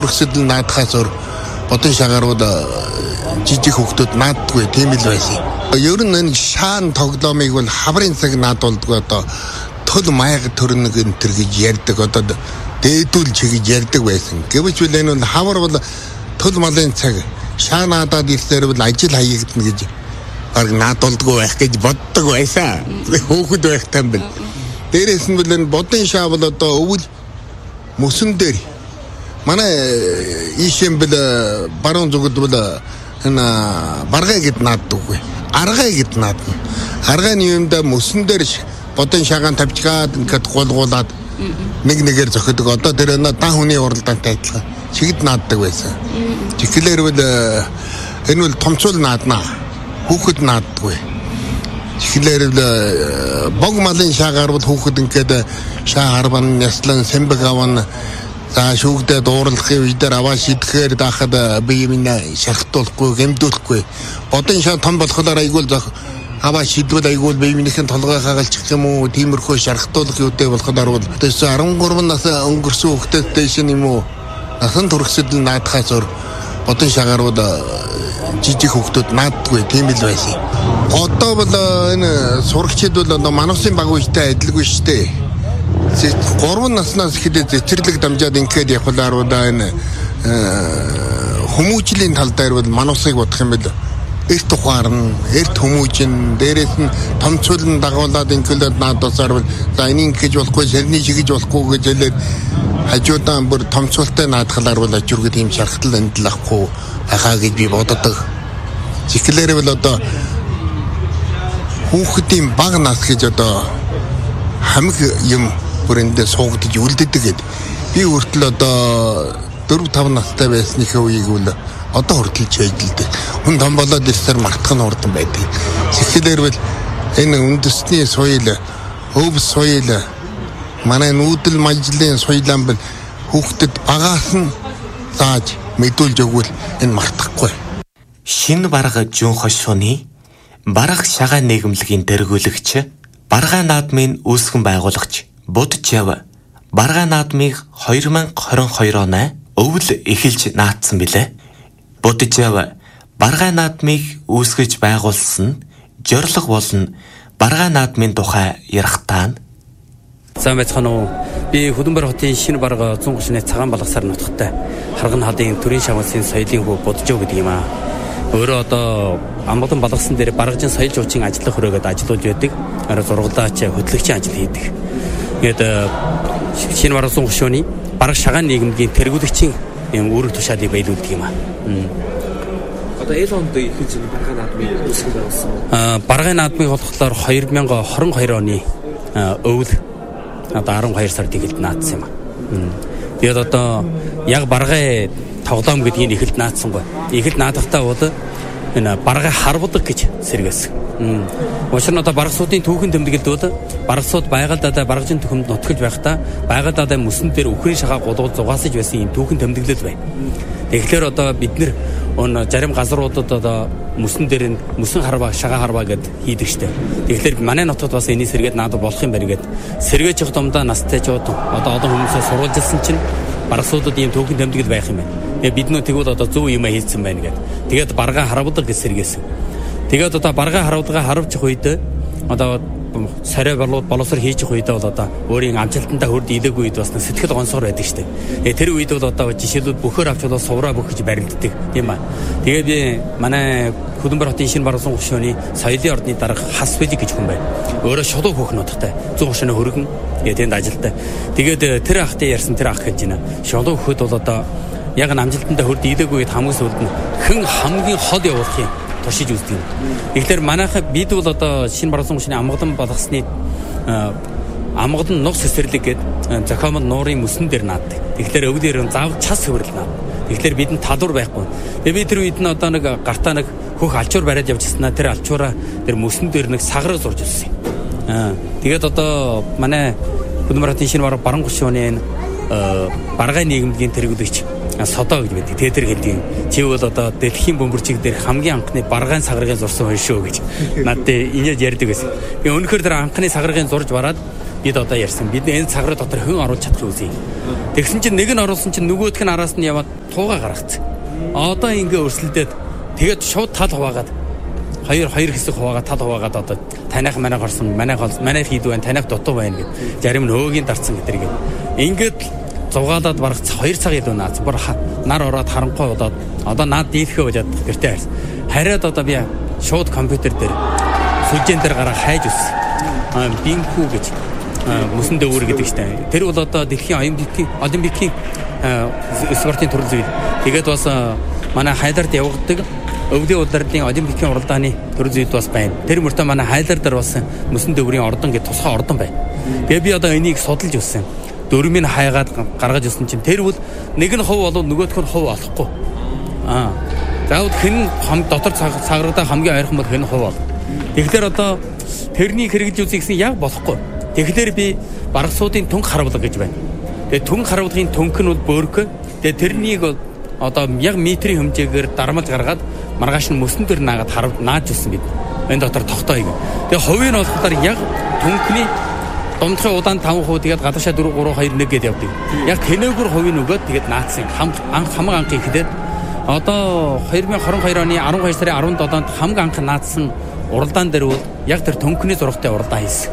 Өргөсөл наадахаас өөр бодон шагарууд жижиг хөвгтүүд нааддаггүй тийм л байсан. Ер нь энэ шаан тоглоомыг бол хаврын цаг наадуулдаг одоо төл маяг төрнөг энэ төр гэж ярьдаг одоо дээдүүл чиг ярьдаг байсан. Гэвч бол энэ бол хавар бол төл малын цаг шаан наадаад ирлээр бол ажил хаягдана гэж арга наадуулдаггүй байх гэж боддог байсан. Хөөхд байх юм бэл. Дээрээс нь бол энэ бодон шаа бол одоо өвөл мөсөн дээр манай ийшэн бэл баруун зүгд бол энэ баргай гэд нааддаггүй. Аргай гэд наадна. Аргайны юмда мөсөн дээр бодон шаагаан тавьчгаад ингээд гулгуулад нэгээр зөхөдөг. Одоо тэр дан хүний уралдаантай адилхан чигд нааддаг байсан. Тэгэхээр бол энэ бол томцол нааднаа. Хүүхэд нааддаггүй. Тэгэхээр бог малын шаагаар бол хүүхэд ингээд шаа харван няслан сэмбэг аван за шүүгдээ дуурлахын үедэр аваа шидэхээр даахад бие минь шархтуулахгүй гэмдүүлэхгүй. Бодон шаа том болохоор айгуул аваа шидвэл айгуул бие минийхэн толгой хагалчих юм уу тиймэрхүү шархтуулах юутэй болохоор бол тэс 13 нас өнгөрсөн хүүхдэд дэш юм уу насан туршид наадахаас өөр бодон шаагаар жижиг хөвгтүүд нааддаггүй тийм л байсан. Одоо бол энэ сурагчид бол мануусын баг үетэй адилгүй шүү дээ. 3 наснаас ихэд зэцэрлэг дамжаад ингээд явхлаар энэ хүмүүжлийн тал дээр бол мануусыг бодох юм бэл эрт ухаарна, эрт хүмүүжин, дээрээс нь томцуулн дагуулад ингээд наадасаар бол за энийг гэж болохгүй, сэрний шигэж болохгүй гэж хэлээд хажуудаа бүр томцуултаа наадхалаар бол ажургад ийм шархтал эндлахгүй байхаа гэж би боддог. Зиклэр бол одоо хүүхдийн баг нас гэж одоо хамиг юм бүрэндээ суугдаж үлддэг гэд. Би хүртэл одоо 4-5 настай байсныхаа үеиг бол одоо хүртэл чийдэлдэг. Хүн том болоод ирсээр мартах нь хурдан байдаг. Зиклэр бол энэ үндэсний соёл, өв соёл, манай нүүдэл мажлын соёлан бол хүүхдэд багаас нь зааж мэдүүлж өгвөл энэ мартахгүй. Шинэ барга жун хошууны барга шагаа нийгэмлэгийн дэргүүлэгч баргаа наадмын үүсгэн байгуулагч Будчав баргаа наадмыг 2022 оноо өвөл эхэлж наадсан билээ. Будчав баргаа наадмыг үүсгэж байгуулсан зорилго болон баргаа наадмын тухай ярихтаа сайн байцгаана уу. Би Хөдөнбөр хотын шинэ барга 130-ны цагаан балгасаар нутагтай харган халын төрийн шавуулсын соёлын хүү Будчав гэдэг юм аа. Өөрөө одоо Амгалан балгасан дээр баргажин соёл жуучин ажиллах хөрөөгд ажиллаж байдаг. Араа зургуулаач хөтлөгчийн ажил хийдэг. Ингээд шинэ барга 130-ны барга шагаан нийгэмийн тэргүүлэгчийн юм үүрэг тушаалыг байлуулдаг юм аа. Одоо эл онд ихэж баргаа наадмыг үүсгэн байгуулсан. Баргаа наадмыг болохоор 2022 оны өвөл одоо 12 сард эхэлж наадсан юм аа. Тэгээд одоо яг баргаа тоглоом гэдгийг эхэлж наадсангүй. Эхэлж наадахтаа бол энэ баргаа харвдаг гэж сэргээсэн. Учир нь одоо баргасуудын түүхэн тэмдэглэлд бол баргасууд байгальдаа баргажин төхөмд нутгаж байхдаа байгальдаа мөсөн дээр үхрийн шагаа гулгуул зугаасаж байсан юм түүхэн тэмдэглэл байна. Тэгэхээр одоо бид нэр зарим газруудад одоо мөсөн дээр мөсөн харваа шагаа харваа гэд хийдэг штэ. Тэгэхээр манай нутгад бас энийг сэргээд наадах болох юм байна гэд сэргээж явах домдоо настай жууд одоо хүмүүсээ сурвалжилсан чинь баргасуудад ийм түүхэн тэмдэглэл байх юм байна. Тэгээ бид нөө тэгвэл одоо зөв юм хийсэн байна гэд. Тэгээд баргаа харавдаг гэж сэргээсэн. Тэгээд одоо баргаа харавдгаа харавчих үед одоо сарай боловсрол хийж их үед бол одоо өөрийн амжилтандаа хүрд илээгүй үед бас сэтгэл гонсгор байдаг штеп. Тэр үед бол одоо жишээлбэл бөхөр авч бол сувраа бүх гэж барилддаг тийм ба. Тэгээд би манай Хөдөнбөр хотын шинэ барга 130-ны соёлын ордны дарга хас бэлэг гэж хүн байна. Өөрөө шулуу хөөх нутагтай 130-ны хөргөн тэнд ажилтай. Тэгээд тэр ахтай ярьсан тэр ах гэж байна. Шулуу хөхөд бол одоо яг амжилтандаа хүрд илээгүй үед хамгийн сүүлд нь хэн хамгийн хол явуулах юм туршиж үздэг юм. Тэгэхээр манайхаа бид бол одоо шинэ барга 130-ны Амгалан балгасны Амгалан нуг цэцэрлэг гэдэг зохиомол нуурын мөсөн дээр наадаг. Тэгэхээр өвлөөр заав час хөврөл наад. Тэгэхээр бидэнд талуур байхгүй. Тэгээ би тэр үед нь одоо нэг гартаа нэг хөх алчуур бариад явжснаа тэр алчуураа тэр мөсөн дээр нэг сагараа зурж ирсэн юм. Тэгээд одоо манай Хөдөнбөр хотын шинэ барга 30 оны баргай нийгэмлэгийн тэргүүлэгч содоо гэж байдаг. Тэр хэлдэг. Чи бол одоо дэлхийн бөмбөрчиг дээр хамгийн анхны баргаан сагаргын зурсан хүн шүү гэж надад инээд ярьдаг байсан. Тэгээ өнөхөр тэр анхны сагаргын зурж бараад бид одоо ярьсан. Бид энэ цаграа дотор хэн оруулж чадах үгүй. Тэгсэн чинь нэг нь оруулсан чинь нөгөөх нь араас нь яваад тууга гаргацсан. Одоо ингээ өрсөлдөд тэгээд шууд тал хуваагаад хоёр хэсэг хуваагаад тал хуваагаад одоо таних манайх орсон, манайх хийдвэн таних дутуу байна гэд. Зарим нь өөгийн дарцсан гэдэрэг. Ингээд зугаалаад барах 2 цаг илүү наац. Бүр нар ороод харанхуй удаад одоо наад дийлхээ болоод гэртээ харсан. Хараад одоо би шууд компьютер дээр сүжэн дээр гараа хайж үссэн. Бинхүү гэж мөсөн дөөр гэдэг чинь. Тэр бол одоо дэлхийн олимпикийн спортын төрөл зүйл. Тэгээд бас манай хайлард явагддаг өвлийн улирлын олимпикийн уралдааны төрөл зүйл бас байна. Тэр мөртөө манай хайлар дээр бас мөсөн дөөрийн ордон гэж тусгай ордон байна. Тэгээд би одоо энийг судалж үссэн. Дөрмийг хайгаад гаргаж ирсэн чинь тэр бол нэг нь хов болоод нөгөөх нь хов олохгүй. Заавал хэн дотор цаграгдаа хамгийн ойрхон бол хэн хов бол. Тэгэхээр одоо тэрнийг хэрэгжилж үзье гэсэн яг болохгүй. Тэгэхээр би баргасуудын түнх харавлага гэж байна. Тэгээ түнх харавлагын төнх нь бол бөөргөө. Тэгээ тэрнийг одоо яг метрийн хэмжээгээр дармалж гаргаад маргааш нь мөсөн дээр наагаад нааж ирсэн бид. Энэ дотор тогтооё. Тэгээ хувийн болохоор яг төнхний домдохын удаан 5%, тэгээд гадаашаа 4 3 2 1 гэдээ явдаг. Яг тэнээгүр хувийн өгөөд тэгээд наацсан. Хамгийн анх ихэдээд одоо 2022 оны 12 сарын 17-нд хамгийн анх наацсан уралдаан дээр бол яг тэр төнхний зурагтай уралдаан хийсэн.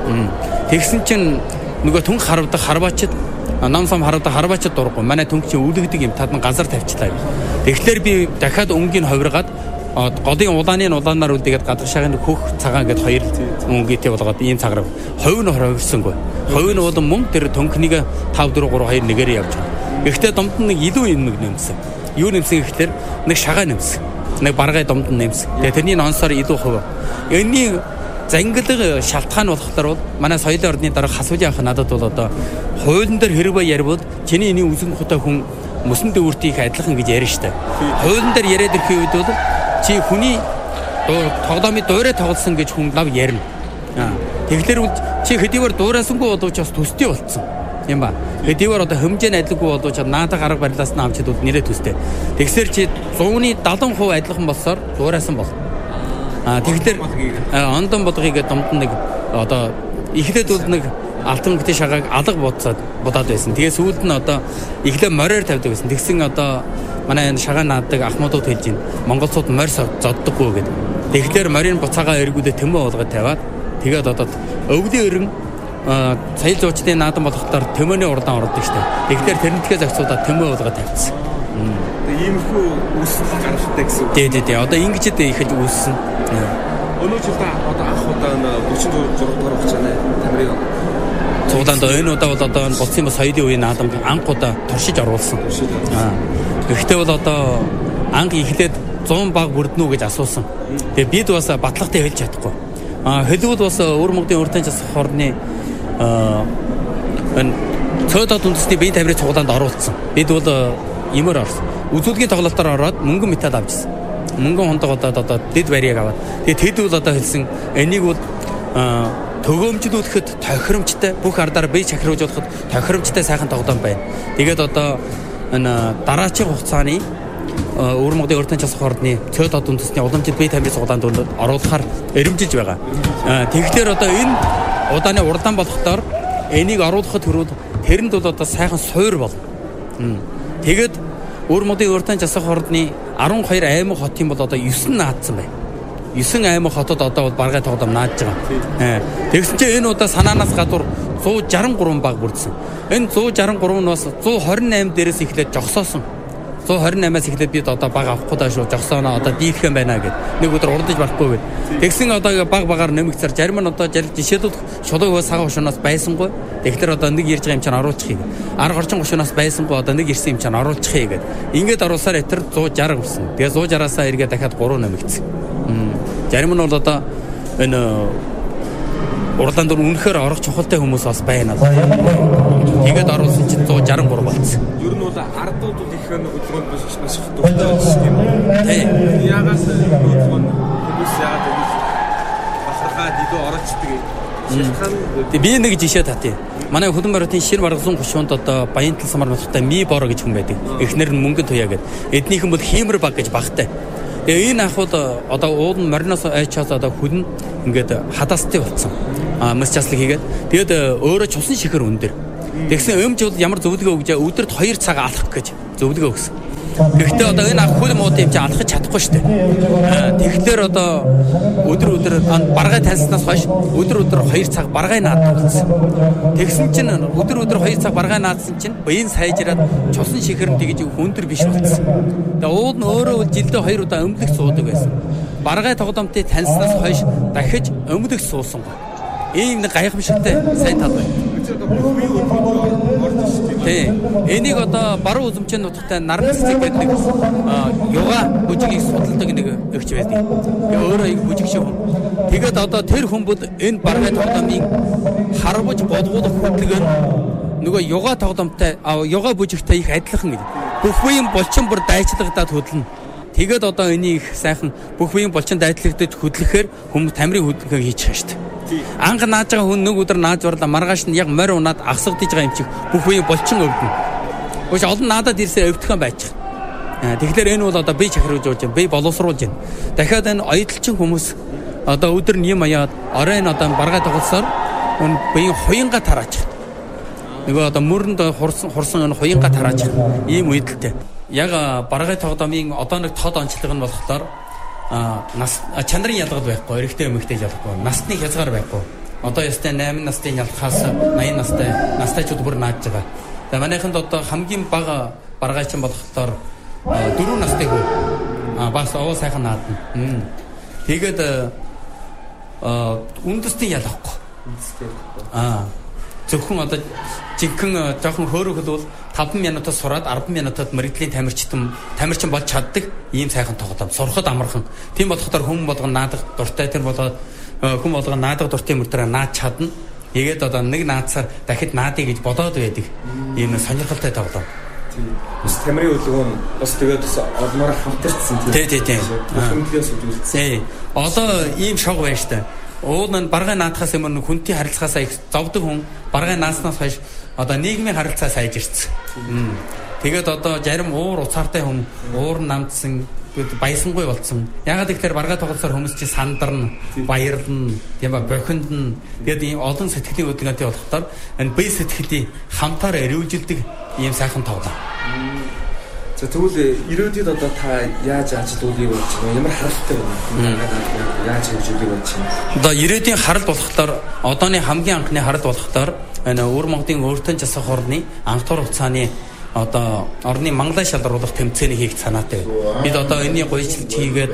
Тэгсэн чинь нөгөө төнх харавдах харваачд намсам харавдах харваачд дурггүй. Манай төнх чинь үлэгдэг юм тад газар тавьчлаа. Тэгэхээр би дахиад өнгийн хувиргаад годын улаанаар үлдээгээд гадагшаагийн хөх цагаан гэд 2 мөнгөтэй болгоод ийм цаграв. Хувь нь хувирсангүй. Хувь нь бол мөн тэр төнхнийг 5 4 3 2 1-ээр явж байгаа. Гэхдээ домд нь нэг илүү юм нэмсэн. Юу нэмсэн гэхээр нэг шагаа нэмсэн. Нэг баргай домд нь нэмсэн. Тэгээ тэрний нонсоор илүү хувь. Энэний зангилга шалтгаан болохоор бол манай соёлын ордны дарга хасуулын анх надад бол одоо хуулийн дээр хэрэг ярбод чиний энийг үзэн хөтөө хүн мөсөн дүүртийг адилхан гэж ярина штэ. Хуулийн дээр яриад ирэхээ үед бол чи хүний тоглоомын дуурай тоглосон гэж хүн лав ярина. Тэгэхээр чи хэдийгээр дуурайсангүй боловч бас төстэй болцсон юм ба. Хэдийгээр одоо хэмжээний адилгүй боловч наадах арга барилаас нь авчид бол нэрээ төстэй. Тэгсээр чи 100-ны 70% адилхан болсоор дуурайсан бол. Тэгэхээр ондон бодгыг домд нэг одоо эхлээд бол нэг алтан гүтээ шагааг алга будаад байсан. Тэгээ сүүлд нь одоо эхлээ мороор тавьдаг байсан. Тэгсэн одоо манай энэ шагаа наадаг ахмадууд хэлж байна. Монголчууд морь зоддоггүй гэдэг. Тэгэхээр морийн буцаагаа эргүүлээ тэмээ болгоод тавиад тэгээд одоо өвлийн өрн соёл зуучдын наадан болохоор тэмээний урдаан ордог штэ. Тэгэхээр тэрнийхээ зохицуудаа тэмээ болгоод тавьчихсан. Иймэрхүү үүсэл гарахтай гэсэн үг. Дээ. Одоо ингэж ихэж үүссэн. Өнөө жилдээ одоо анх удаа 44 дугаар хугацааны тамирын цуглаанд энэ удаа бол одоо буцсан соёлын үеийн наадам анх удаа туршиж оруулсан. Гэхдээ бол одоо анх эхлээд 100 баг бүрднүү гэж асуусан. Тэгээ бид бас батлагтай хэлж чадахгүй. Хэлбэл бас өвөр мөнгөний уртан засах хорны энэ цодод үндэсний биеийн тамирын цуглаанд оруулсан. Бид бол имээр орсон. Үзүүлгийн тоглолтоор ороод мөнгөн металл авчихсан. Мөнгөн хондог одоо дэд барьяаг аваад. Тэгээд тэд бол одоо хэлсэн энийг бол төгөөмжлүүлэхэд тохиромжтой бүх ардаар бие чахируулахад тохиромжтой сайхан тоглоом байна. Тэгээд одоо энэ дараачийн хугацааны өвөр мөнгөний уртан засах хорны цодод үндэсний уламжлалт бие тамирын цуглаанд оруулахаар эрэмжилж байгаа. Тэгэхээр одоо энэ удааны уралдаан болохдоор энийг оруулахад хүрвэл тэрэнд бол одоо сайхан суур бол. Тэгээд өвөр мөнгөний уртан засах хорны 12 аймаг хотын бол одоо 9 наадсан байна. 9 аймаг хотод одоо бол баргай тоглоом наадж байгаа. Тэгсэн чинь энэ удаа санаанаас гадуур 163 баг бүрдсэн. Энэ 163 нь бас 128 дээрээс эхлээд жогсоосон. 128-аас эхлээд бид одоо баг авахгүй даа шүү. Жогсооноо одоо дийлхэн байна гэд. Нэг өдөр урдаж барахгүй гэд. Тэгсэн одоо баг-багаар нэмэгцээр зарим нь одоо жишээлбэл шулуун хөө сага хушуунаас байсангүй. Тэгэхээр одоо нэг ирж байгаа юм чинь оруулчих юм. Арга орчин хушуунаас байсангүй одоо нэг ирсэн юм чинь оруулчих гэд. Ингээд оруулсаар этэр 160 хүрсэн. Тэгээ 160-аас эргээ дахиад 3 нэмэгдсэн. Зарим нь бол одоо энэ уралдаанд үнэхээр орох чухалтай хүмүүс бас байна. Тэгээд оруулсан чинь 163 болсон. Ер нь бол ардууд их хөдөлгөөнд маш их дуртай тийм үү? Ягаас хөдөлгөөн хүмүүс яагаад ингэж бахархаад идүү оролцдог шалтгаан би нэг жишээ татъя. Манай хөдөн баруутын шир баргасан гушуунд одоо Баянтал самар нутагтай Ми боро гэж хүн байдаг. Эхнэр нь мөнгөн туяа гэдэг. Эднийхэн бол хиймэр баг гэж багтай. Тэгээ энэ ахуйд одоо уул нь мориноос айчаас одоо хүн ингээд хадаастай болсон. Мас часлаг хийгээд тэгээд өөрөө ч усан шихэр өндөр. Тэгсэн өмч бол ямар зөвлөгөө өгж өдөрт 2 цаг алхах гэж зөвлөгөө өгсөн. Гэхдээ одоо энэ хөл мууд юм чи алхаж чадахгүй шүү дээ. Тэгэхээр одоо өдөр баргай таньснаас хойш өдөр 2 цаг баргай наадаг болсон. Тэгсэн чинь өдөр 2 цаг баргай наадсан чинь биеийн сайжраад чусан шихэрэн тэгж өндөр биш болсон. Тэгээ уул нь өөрөө жилдээ 2 удаа өмлөх суудаг байсан. Баргай тоглоомтыг таньснаас хойш дахиж өмлөх суусан гоо. Ийм нэг гайхамшигтай сайн тал байна. Тэ. Энийг одоо баруун үзмчийн нутагтай Нарнасцэг гэдэг нэг юга бүжигийг судалдаг нэг өвч байдаг. Өөрөө их бүжиг шиг. Тэгээд одоо тэр хүмүүд энэ баргай тоглоомыг харваж бодгуулах хөдөлгөөн нөгөө юга тоглоомтой юга бүжигтэй их адилхан гэдэг. Бүх үеийн булчин бүр дайчлагадаад хөдлөнө. Тэгээд одоо энийг сайхан бүх үеийн булчин дайчлагдаж хөдлөхээр хүмүүс тамирын хөдөлгөөн хийчих шүү дээ. Анх нааж байгаа хүн нэг өдөр нааж барлаа маргааш нь яг морь унаад агсагдж байгаа юм шиг бүх үеийн булчин өвдөн. Өш олон надад ирсээр өвдөхөн байж. Тэгэхээр энэ бол одоо би чахируулж байна. Би боловсруулж байна. Дахиад энэ оюуталчин хүмүүс одоо өдөр нь юм аяад оройн одоо баргай тоглосоор биеийн хуянга тарааж. Нөгөө одоо мөрөнд хурсан энэ хуянга тарааж ийм үйдэлтэй. Яг баргай тоглоомын одоо нэг тод онцлог нь болохоор нас чанарын ялгал байхгүй, эрэгтэй эмэгтэй ялгахгүй, насны хязгаар байхгүй. Одоо ястай 8 настай ялхаас 80 настайчууд бүр нааж байгаа. За манайханд одоо хамгийн бага баргайчин болохоор 4 настай хүү. Бас овоо сайхан наадна. Тэгээд үндэстэй ялгахгүй. Зөвхөн одоо жинхэнэ жоохон хөөрөхөл бол 5 минутаас сураад 10 минутад мэрэгдлийн тамирчин болж чаддаг ийм сайхан тоглоом. Сурахад амархан. Тийм болохоор хүн болгон наадах дуртай тэр болгоод хүн болгон наадах дуртай мөрөдрөө наад чадна. Тэгээд одоо нэг наадсаар дахид наадъя гэж бодоод байдаг. Ийм сонирхолтой тоглоом. Бас тамирын хөдөлгөөн бас тэгээд бас олноор хамтарчсан тийм. Хөндлөөс үзүүлсэн. Одоо ийм шог байна штэ. Уул нь баргай наадахаас өмнө хүнтэй харилцаасаа их зовдөг хүн баргай нааснаас хойш одоо нийгмийн харилцаа сайжирсан. Тэгээд одоо зарим уур уцаартай хүн уур намдсан баясангүй болсон. Ягаад гэвэл баргай тоглосоор хүмүүс чинь сандарна, баярлна, тийм ба бохиндна. Тэгээд ийм олон сэтгэлийн хөдөлгөөнтэй болохдоор энэ бие сэтгэлийг хамтаар эрүүжилдэг ийм сайхан тоглоом. За тэгвэл ирээдүйд одоо та яаж ажилуулъя болж байна? Ямар харалттай байна? Яаж хөгжүүлэх болж байна? Одоо ирээдүйн харалт болохоор одооны хамгийн анхны харалт болохоор энэ өвөр Монголын өөртөө засах орны анх тур хугацааны одоо орны Монголын шалруулах тэмцээний хийх санаатай. Бид одоо энэний гуйчилж хийгээд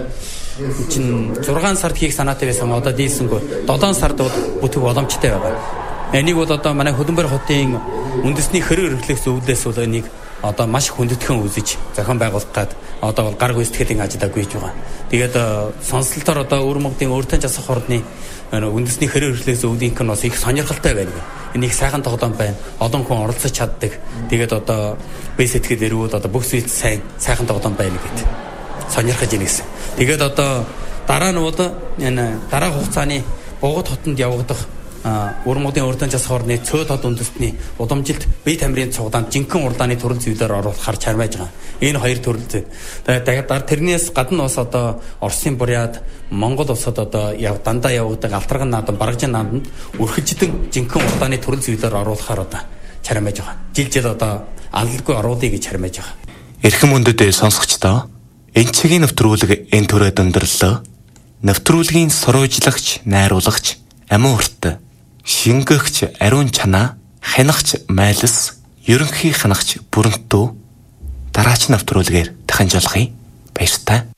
чинь 6 сард хийх санаатай байсан. Одоо дийлсэнгүй 7 сард бол бүтэх боломжтой байгаа. Энийг бол одоо манай Хөдөнбөр хотын үндэсний хэрэг эрхлэх зөвлөлөөс бол энийг одоо маш хүндэтгэн үзэж зохион байгуулах гад одоо бол гар гүйцэтгэлийн ажилдаа гүйж байгаа. Тэгээд сонслолтоор одоо өвөр Монголын өөртөө засах орны үндэсний хэрэг эрхлэх зөвлөлийн нь бас их сонирхолтой байна. Энийг сайхан тоглоом байна. Олон хүн оролцож чаддаг. Тэгээд одоо бие сэтгэл эрүүл одоо бүх зүйл сайхан тоглоом байна гэдэг. Сонирхож ийн гэсэн. Тэгээд одоо дараа нь бол энэ дараа хугацааны Бугад хотод явагдах өвөр Монголын өөртөө засах орны цөд хот үндэстний удамжилт бие тамирын цуглаанд жинхэнэ урдааны төрөл зүйлээр оруулахар чармайж байгаа. Энэ хоёр төрөл зүйл. Тэгээд тэрнээс гадна бас одоо Оросын буряд Монгол улсад одоо дандаа явагддаг алтарган наадам, баргажин наадамд үргэлжлэн жинхэнэ урдааны төрөл зүйлээр оруулахар одоо чармайж байгаа. Жил одоо алалгүй оруулъя гэж чармайж байгаа. Эрхэм хүндэд сонсогчдоо энэ чигийн нэвтрүүлэг энэ төрөд өндөрлөө. Нэвтрүүлгийн сурвалжлагч, найруулагч, амин урт шингэгч ариун чанаа, хянагч майлс, ерөнхий хянагч бүрэнтүү дараач нэвтрүүлгээр дахин жолгоё. Баяртай.